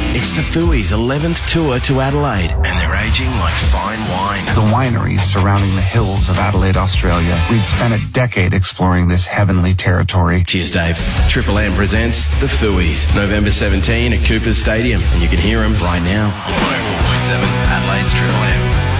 It's the Fooey's 11th tour to Adelaide, and they're aging like fine wine. The wineries surrounding the hills of Adelaide, Australia. We'd spent a decade exploring this heavenly territory. Cheers, Dave. Triple M presents the Fooey's, November 17 at Coopers Stadium, and you can hear them right now on 104.7 Adelaide's Triple M.